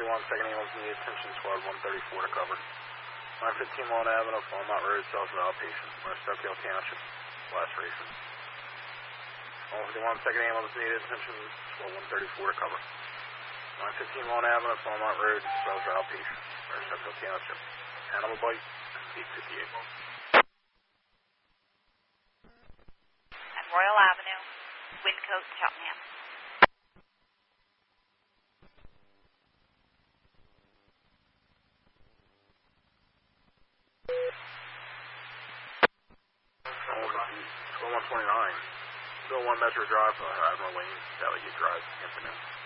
151, second ambulance needed, attention squad 134 to cover. 915 Lawn Avenue, Falmouth Road, south of outpatient, West Oakdale Township, laceration. 151, second ambulance needed, attention squad 134 to cover. 915 Lawn Avenue, Falmouth Road, south of outpatient, West Oakdale Township. Animal bite, 858. At Royal Avenue, Windcote, Cheltenham. Bill 129. Bill 1 Metro Drive, Admiral Lane, Delegate Drive, Infinite.